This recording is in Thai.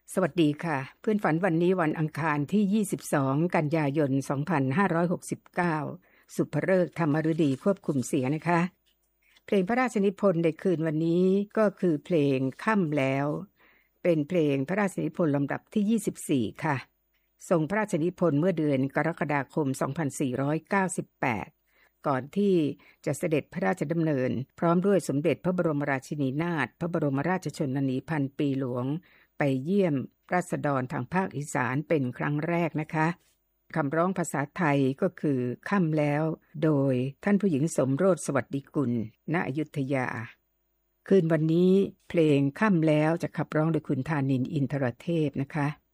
สวัสดีค่ะเพื่อนฝันวันนี้วันอังคารที่22กันยายน2569สุภฤกษ์ธรรมฤดีควบคุมเสียงนะคะเพลงพระราชนิพนธ์ในคืนวันนี้ก็คือเพลงค่ำแล้วเป็นเพลงพระราชนิพนธ์ลำดับที่24ค่ะทรงพระราชนิพนธ์เมื่อเดือนกรกฎาคม2498ก่อนที่จะเสด็จพระราชดำเนินพร้อมด้วยสมเด็จพระบรมราชินีนาถพระบรมราชชนนีพันปีหลวงไปเยี่ยมราษฎรทางภาคอีสานเป็นครั้งแรกนะคะคำร้องภาษาไทยก็คือค่ำแล้วโดยท่านผู้หญิงสมโรสสวัสดิกุลณอยุธยาคืนวันนี้เพลงค่ำแล้วจะขับร้องโดยคุณธานินทร์อินทรเทพนะคะ